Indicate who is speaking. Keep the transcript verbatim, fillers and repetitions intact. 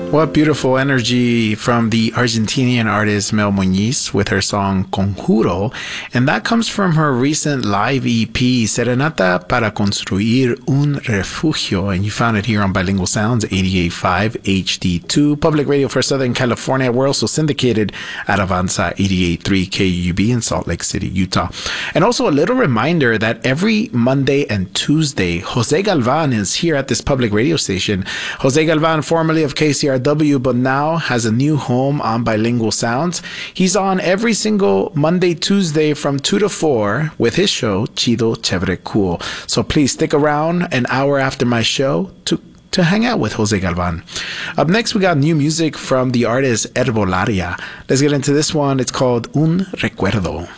Speaker 1: What beautiful energy from the Argentinian artist Mel Muñiz with her song Conjuro. And that comes from her recent live E P, Serenata para Construir un Refugio. And you found it here on Bilingual Sounds, eighty-eight point five H D two, public radio for Southern California. We're also syndicated at Avanza eighty-eight point three K U B in Salt Lake City, Utah. And also a little reminder that every Monday and Tuesday, Jose Galvan is here at this public radio station. Jose Galvan, formerly of K C R W, but now has a new home on Bilingual Sounds. He's on every single Monday, Tuesday from two to four with his show, Chido Chévere Cool. So please stick around an hour after my show to to hang out with Jose Galvan. Up next, we got new music from the artist Herbolaria. Let's get into this one. It's called Un Recuerdo.